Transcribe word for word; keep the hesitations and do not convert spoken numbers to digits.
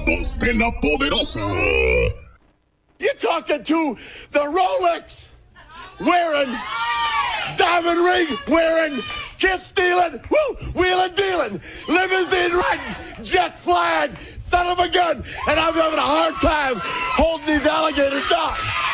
voz de la poderosa. You're talking to the Rolex wearing, diamond ring wearing, kiss stealing, woo, wheeling dealing, limousine riding, jet flying, son of a gun, and I'm having a hard time holding these alligators down.